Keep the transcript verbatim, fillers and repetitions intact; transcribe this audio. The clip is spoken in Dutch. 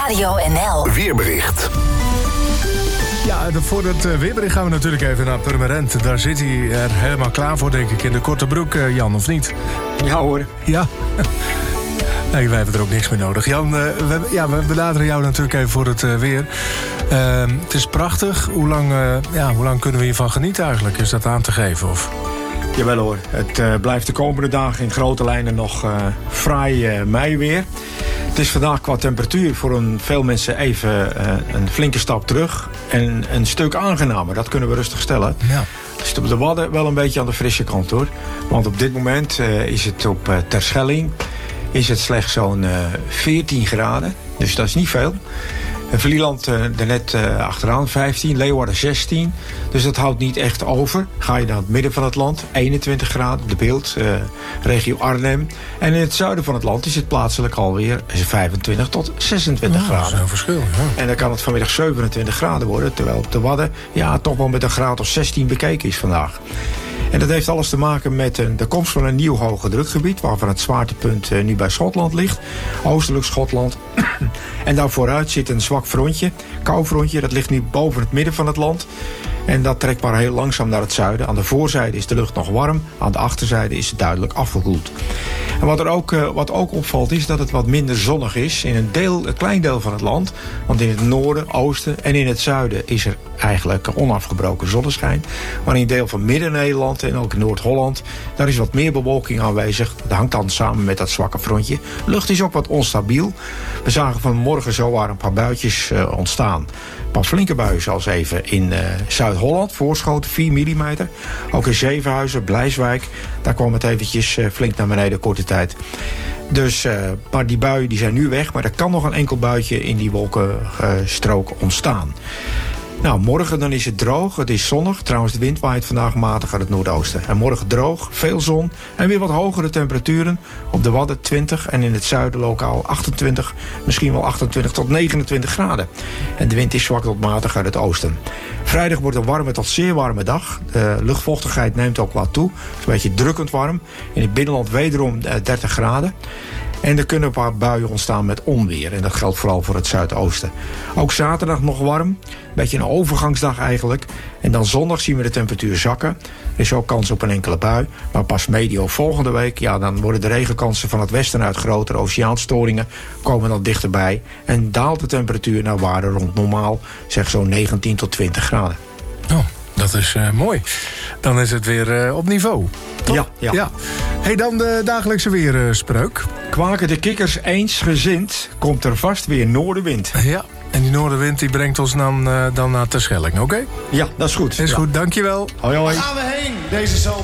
Radio N L. Weerbericht. Ja, voor het weerbericht gaan we natuurlijk even naar Purmerend. Daar zit hij er helemaal klaar voor, denk ik, in de korte broek, Jan, of niet? Ja hoor. Ja. Nee, wij hebben er ook niks meer nodig. Jan, uh, we, ja, we benaderen jou natuurlijk even voor het uh, weer. Uh, het is prachtig. Hoe lang, uh, ja, hoe lang kunnen we hiervan genieten eigenlijk? Is dat aan te geven? Of? Jawel hoor. Het uh, blijft de komende dagen in grote lijnen nog uh, fraai uh, meiweer. Het is vandaag qua temperatuur voor een, veel mensen even uh, een flinke stap terug. En een stuk aangenamer, dat kunnen we rustig stellen. Ja. Dus op de Wadden wel een beetje aan de frisse kant hoor. Want op dit moment uh, is het op uh, Terschelling is het slechts zo'n uh, veertien graden. Dus dat is niet veel. Vlieland uh, er net uh, achteraan vijftien, Leeuwarden zestien. Dus dat houdt niet echt over. Ga je naar het midden van het land, eenentwintig graden. De Beeld, uh, regio Arnhem. En in het zuiden van het land is het plaatselijk alweer vijfentwintig tot zesentwintig ja, graden. Dat is een verschil, ja. En dan kan het vanmiddag zevenentwintig graden worden. Terwijl op de Wadden ja, toch wel met een graad of zestien bekeken is vandaag. En dat heeft alles te maken met de komst van een nieuw hoge drukgebied, waarvan het zwaartepunt nu bij Schotland ligt. Oostelijk Schotland. En daar vooruit zit een zwak frontje, koufrontje. Dat ligt nu boven het midden van het land. En dat trekt maar heel langzaam naar het zuiden. Aan de voorzijde is de lucht nog warm. Aan de achterzijde is het duidelijk afgekoeld. En wat er ook, wat ook opvalt is dat het wat minder zonnig is in een, deel, een klein deel van het land. Want in het noorden, oosten en in het zuiden is er eigenlijk onafgebroken zonneschijn. Maar in een deel van Midden-Nederland en ook in Noord-Holland, daar is wat meer bewolking aanwezig. Dat hangt dan samen met dat zwakke frontje. De lucht is ook wat onstabiel. We zagen vanmorgen zowaar een paar buitjes uh, ontstaan. Een paar flinke buien zoals even in uh, Zuid-Holland, Voorschoten, vier millimeter. Ook in Zevenhuizen, Blijswijk, daar kwam het eventjes uh, flink naar beneden, korte tijd. Dus, uh, maar die buien die zijn nu weg, maar er kan nog een enkel buitje in die wolkenstrook uh, ontstaan. Nou, morgen dan is het droog, het is zonnig. Trouwens, de wind waait vandaag matig uit het noordoosten. En morgen droog, veel zon en weer wat hogere temperaturen. Op de Wadden twintig en in het zuiden lokaal achtentwintig, misschien wel achtentwintig tot negenentwintig graden. En de wind is zwak tot matig uit het oosten. Vrijdag wordt een warme tot zeer warme dag. De luchtvochtigheid neemt ook wat toe. Het is een beetje drukkend warm. In het binnenland wederom dertig graden. En er kunnen een paar buien ontstaan met onweer. En dat geldt vooral voor het zuidoosten. Ook zaterdag nog warm. Een beetje een overgangsdag eigenlijk. En dan zondag zien we de temperatuur zakken. Er is ook kans op een enkele bui. Maar pas medio volgende week, ja, dan worden de regenkansen van het westen uit groter. Oceaanstoringen komen dan dichterbij. En daalt de temperatuur naar waarde rond normaal. Zeg zo'n negentien tot twintig graden. Oh, dat is uh, mooi. Dan is het weer uh, op niveau. Top? Ja, ja. ja. Hey, dan de dagelijkse weerspreuk. Kwaken de kikkers eensgezind, komt er vast weer noordenwind. Ja, en die noordenwind die brengt ons dan, uh, dan naar Terschelling, oké? Okay? Ja, dat is goed. Is ja. goed, dankjewel. Hoi, hoi. Waar gaan we heen deze zomer?